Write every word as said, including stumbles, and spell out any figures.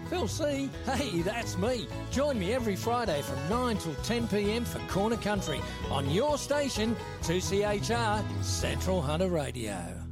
Phil C? Hey, that's me. Join me every Friday from nine till ten p m for Corner Country on your station, two C H R Central Hunter Radio.